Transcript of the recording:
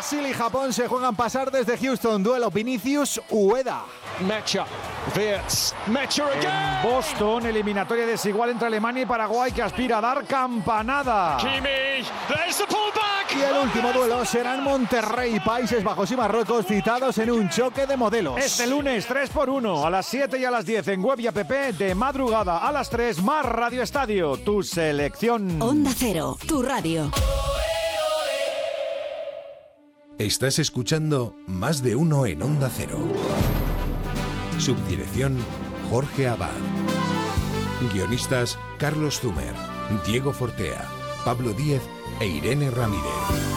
Brasil y Japón se juegan pasar desde Houston. Duelo Vinicius-Ueda. Mecha, Wirtz, Mecha again. En Boston, eliminatoria desigual entre Alemania y Paraguay que aspira a dar campanada. Kimi, there's the pullback. Y el último duelo será en Monterrey, Países Bajos y Marruecos, citados en un choque de modelos. Este lunes 3x1 a las 7 y a las 10 en Web y App, de madrugada a las 3 más Radio Estadio, tu selección. Onda Cero, tu radio. Estás escuchando Más de Uno en Onda Cero. Subdirección Jorge Abad. Guionistas Carlos Zumer, Diego Fortea, Pablo Díez e Irene Ramírez.